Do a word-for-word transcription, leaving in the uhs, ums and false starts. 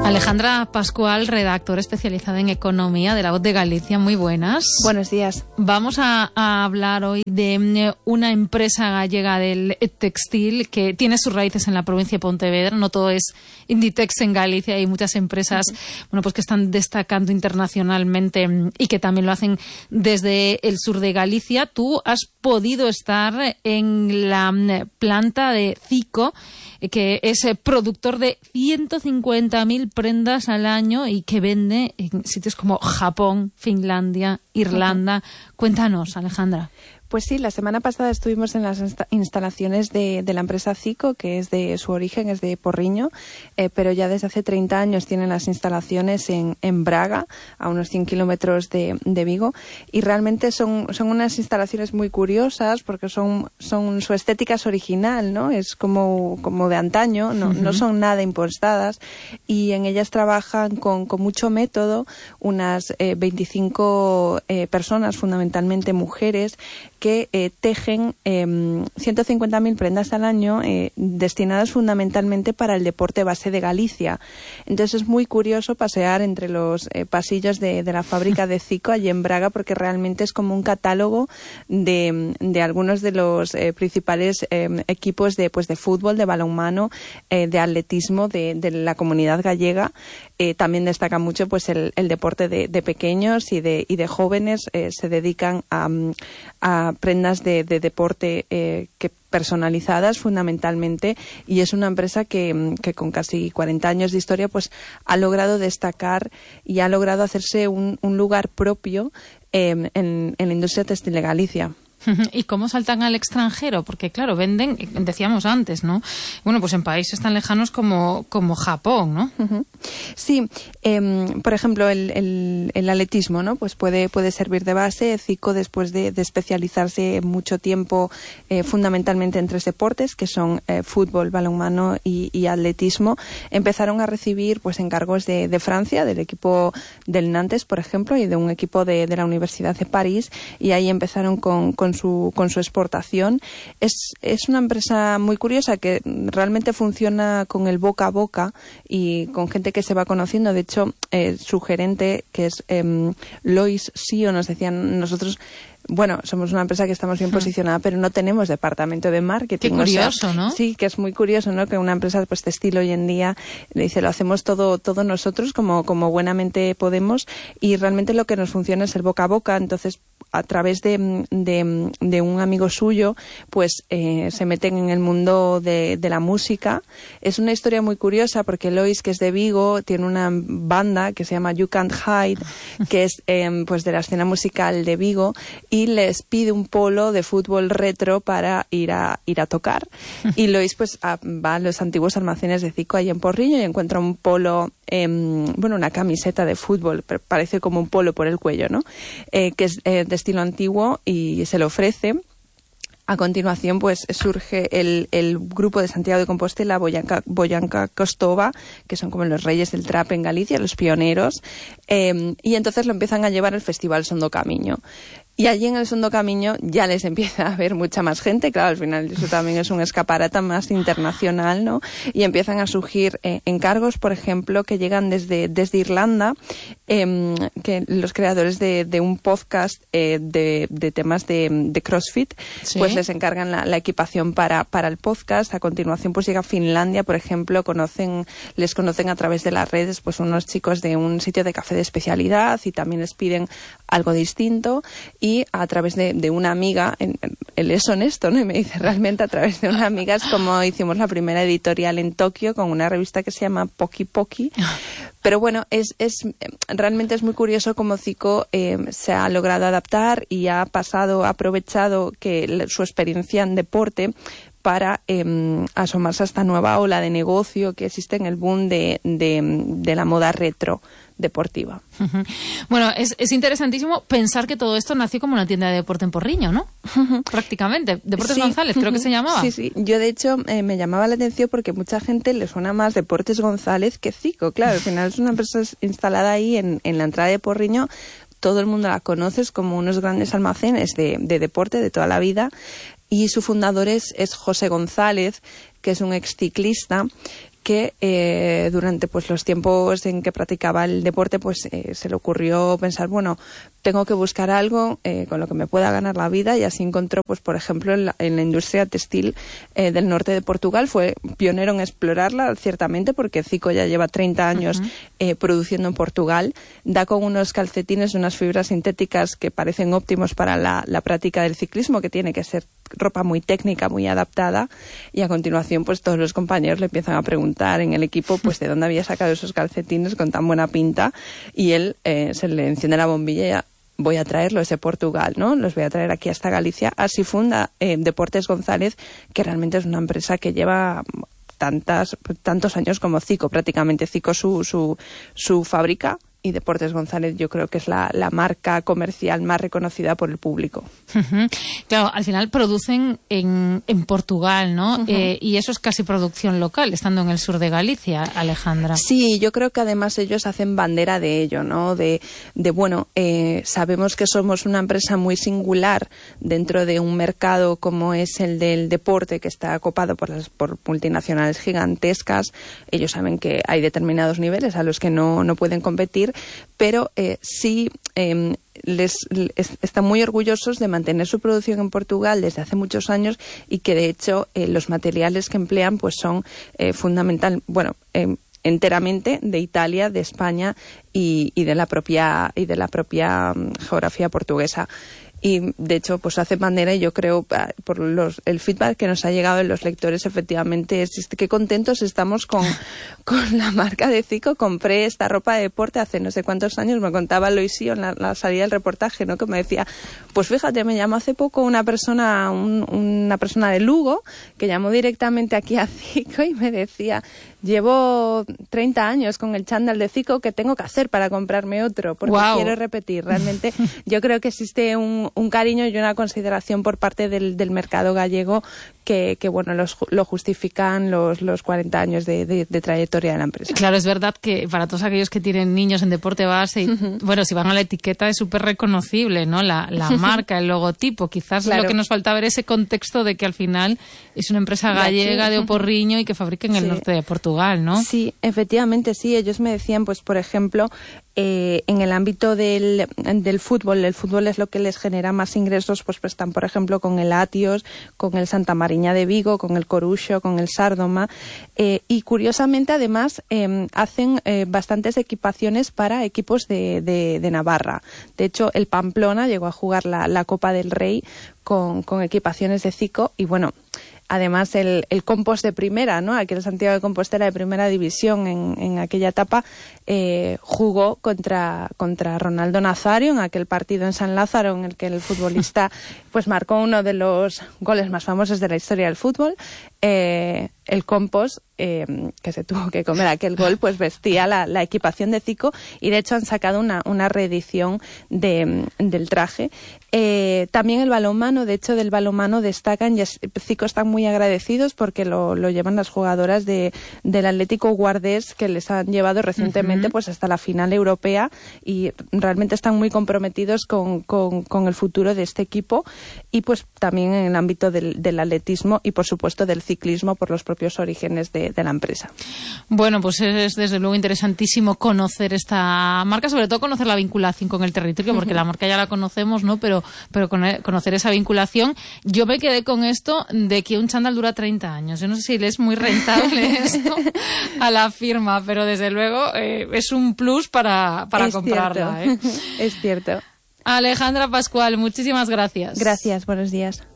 Alejandra Pascual, redactora especializada en economía de La Voz de Galicia. Muy buenas. Buenos días. Vamos a, a hablar hoy de una empresa gallega del textil que tiene sus raíces en la provincia de Pontevedra. No todo es Inditex en Galicia, hay muchas empresas uh-huh. bueno, pues que están destacando internacionalmente y que también lo hacen desde el sur de Galicia. Tú has podido estar en la planta de Zico, que es productor de ciento cincuenta mil prendas al año y que vende en sitios como Japón, Finlandia, Irlanda. Uh-huh. Cuéntanos, Alejandra. Pues sí, la semana pasada estuvimos en las insta- instalaciones de, de la empresa Zico, que es de su origen, es de Porriño, eh, pero ya desde hace treinta años tienen las instalaciones en, en Braga, a unos cien kilómetros de, de Vigo, y realmente son, son unas instalaciones muy curiosas porque son, son su estética es original, ¿no? Es como, como de antaño, no, uh-huh. no son nada impostadas, y en ellas trabajan con, con mucho método unas eh, veinticinco eh, personas, fundamentalmente mujeres, que eh, tejen eh, ciento cincuenta mil prendas al año eh, destinadas fundamentalmente para el deporte base de Galicia. Entonces es muy curioso pasear entre los eh, pasillos de, de la fábrica de Zico allí en Braga, porque realmente es como un catálogo de, de algunos de los eh, principales eh, equipos de, pues, de fútbol, de balonmano, eh, de atletismo de, de la comunidad gallega. Eh, también destaca mucho pues el, el deporte de, de pequeños y de, y de jóvenes. Eh, se dedican a, a prendas de, de deporte eh, que personalizadas fundamentalmente, y es una empresa que, que con casi cuarenta años de historia pues ha logrado destacar y ha logrado hacerse un, un lugar propio eh, en, en la industria textil de Galicia. ¿Y cómo saltan al extranjero? Porque, claro, venden, decíamos antes, ¿no? Bueno, pues en países tan lejanos como, como Japón, ¿no? Uh-huh. Sí, eh, por ejemplo, el, el, el atletismo, ¿no? Pues puede, puede servir de base. Zico, después de, de especializarse mucho tiempo eh, fundamentalmente en tres deportes, que son eh, fútbol, balonmano y, y atletismo, empezaron a recibir pues encargos de, de Francia, del equipo del Nantes, por ejemplo, y de un equipo de, de la Universidad de París, y ahí empezaron con, con Su, con su exportación. Es, es una empresa muy curiosa que realmente funciona con el boca a boca y con gente que se va conociendo. De hecho, eh, su gerente, que es eh, Lois Sio, nos decían nosotros, bueno, somos una empresa que estamos bien posicionada, pero no tenemos departamento de marketing. Qué curioso, o sea, ¿no? Sí, que es muy curioso, ¿no? Que una empresa pues textil hoy en día le dice, lo hacemos todo todo nosotros como, como buenamente podemos, y realmente lo que nos funciona es el boca a boca. Entonces, a través de, de, de un amigo suyo, pues eh, se meten en el mundo de, de la música. Es una historia muy curiosa porque Lois, que es de Vigo, tiene una banda que se llama You Can't Hide, que es eh, pues de la escena musical de Vigo, y les pide un polo de fútbol retro para ir a ir a tocar. Y Lois pues a, va a los antiguos almacenes de Zico ahí en Porriño y encuentra un polo, eh, bueno, una camiseta de fútbol, parece como un polo por el cuello, ¿no? Eh, que es eh, de estilo antiguo, y se lo ofrece. A continuación, pues surge el, el grupo de Santiago de Compostela, Boyanca, Boyanca Costova, que son como los reyes del trap en Galicia, los pioneros, eh, y entonces lo empiezan a llevar al Festival Son do Camiño. Y allí en el Son do Camiño ya les empieza a ver mucha más gente. Claro, al final eso también es un escaparate más internacional, ¿no? Y empiezan a surgir eh, encargos, por ejemplo, que llegan desde, desde Irlanda, eh, que los creadores de, de un podcast eh, de, de temas de, de CrossFit, ¿sí? Pues les encargan la, la equipación para, para el podcast. A continuación, pues llega a Finlandia, por ejemplo, conocen, les conocen a través de las redes, pues unos chicos de un sitio de café de especialidad, y también les piden algo distinto. Y a través de, de una amiga, en, él es honesto, ¿no? Y me dice, realmente a través de una amiga es como hicimos la primera editorial en Tokio con una revista que se llama Poki Poki. Pero bueno, es, es realmente es muy curioso cómo Zico eh, se ha logrado adaptar y ha pasado, ha aprovechado que su experiencia en deporte para eh, asomarse a esta nueva ola de negocio que existe en el boom de, de, de la moda retro deportiva. Uh-huh. Bueno, es, es interesantísimo pensar que todo esto nació como una tienda de deporte en Porriño, ¿no? Uh-huh. Prácticamente. Deportes sí. González, creo que se llamaba. Sí, sí. Yo, de hecho, eh, me llamaba la atención porque mucha gente le suena más Deportes González que Zico. Claro, al final es una empresa instalada ahí en, en la entrada de Porriño. Todo el mundo la conoce, es como unos grandes almacenes de, de deporte de toda la vida. Y su fundador es, es José González, que es un ex ciclista, que eh, durante pues los tiempos en que practicaba el deporte pues eh, se le ocurrió pensar, bueno, tengo que buscar algo eh, con lo que me pueda ganar la vida, y así encontró, pues por ejemplo, en la, en la industria textil eh, del norte de Portugal. Fue pionero en explorarla, ciertamente, porque Zico ya lleva treinta años uh-huh. eh, produciendo en Portugal. Da con unos calcetines de unas fibras sintéticas que parecen óptimos para la, la práctica del ciclismo, que tiene que ser ropa muy técnica, muy adaptada, y a continuación pues todos los compañeros le empiezan a preguntar en el equipo pues de dónde había sacado esos calcetines con tan buena pinta, y él eh, se le enciende la bombilla y ya, voy a traerlos de Portugal, ¿no? Los voy a traer aquí hasta Galicia. Así funda eh, Deportes González, que realmente es una empresa que lleva tantas tantos años como Zico, prácticamente. Zico su su su fábrica, y Deportes González yo creo que es la, la marca comercial más reconocida por el público. Uh-huh. Claro, al final producen en, en Portugal, ¿no? Uh-huh. Eh, y eso es casi producción local, estando en el sur de Galicia, Alejandra. Sí, yo creo que además ellos hacen bandera de ello, ¿no? De, de bueno, eh, sabemos que somos una empresa muy singular dentro de un mercado como es el del deporte, que está copado por las por multinacionales gigantescas. Ellos saben que hay determinados niveles a los que no, no pueden competir, pero eh, sí eh, les, les están muy orgullosos de mantener su producción en Portugal desde hace muchos años, y que de hecho eh, los materiales que emplean pues son eh, fundamental, bueno, eh, enteramente de Italia, de España y, y de la propia y de la propia um, geografía portuguesa. Y de hecho pues hace bandera, y yo creo por los, el feedback que nos ha llegado de los lectores, efectivamente es que contentos estamos con, con la marca de Zico. Compré esta ropa de deporte hace no sé cuántos años, me contaba Loisío en la, la salida del reportaje, ¿no? Que me decía, pues fíjate, me llamó hace poco una persona un, una persona de Lugo que llamó directamente aquí a Zico y me decía, llevo treinta años con el chándal de Zico, ¿qué tengo que hacer para comprarme otro? Porque wow. quiero repetir. Realmente yo creo que existe un, un cariño y una consideración por parte del, del mercado gallego que, que bueno, los, lo justifican los, los cuarenta años de, de, de trayectoria de la empresa. Claro, es verdad que para todos aquellos que tienen niños en deporte base, y, uh-huh. bueno, si van a la etiqueta es súper reconocible, ¿no? La, la marca, el logotipo. Quizás claro. lo que nos falta ver ese contexto de que al final es una empresa gallega de Oporriño y que fabrica en el sí. norte de Portugal, ¿no? Sí, efectivamente, sí. Ellos me decían, pues por ejemplo, eh, en el ámbito del, del fútbol, el fútbol es lo que les genera más ingresos, pues, pues están, por ejemplo, con el Atios, con el Santa Mariña de Vigo, con el Coruxo, con el Sárdoma, eh, y curiosamente además eh, hacen eh, bastantes equipaciones para equipos de, de, de Navarra. De hecho, el Pamplona llegó a jugar la, la Copa del Rey con, con equipaciones de Zico, y bueno, además el, el Compost de primera, ¿no? Aquel Santiago de Compostela de primera división en, en aquella etapa eh, jugó contra, contra Ronaldo Nazario en aquel partido en San Lázaro, en el que el futbolista pues marcó uno de los goles más famosos de la historia del fútbol. Eh, el Compost, eh, que se tuvo que comer aquel gol, pues vestía la, la equipación de Zico, y de hecho han sacado una, una reedición de, del traje. Eh, también el balonmano, de hecho del balonmano destacan, y Zico están muy agradecidos porque lo, lo llevan las jugadoras de, del Atlético Guardés, que les han llevado recientemente uh-huh. pues hasta la final europea, y realmente están muy comprometidos con, con, con el futuro de este equipo, y pues también en el ámbito del, del atletismo y por supuesto del ciclismo por los propios orígenes de, de la empresa. Bueno, pues es desde luego interesantísimo conocer esta marca, sobre todo conocer la vinculación con el territorio, porque uh-huh. la marca ya la conocemos, ¿no? Pero, pero conocer esa vinculación. Yo me quedé con esto de que un chándal dura treinta años. Yo no sé si le es muy rentable esto a la firma, pero desde luego eh, es un plus para, para es comprarla. Cierto. ¿eh? Es cierto. Alejandra Pascual, muchísimas gracias. Gracias, buenos días.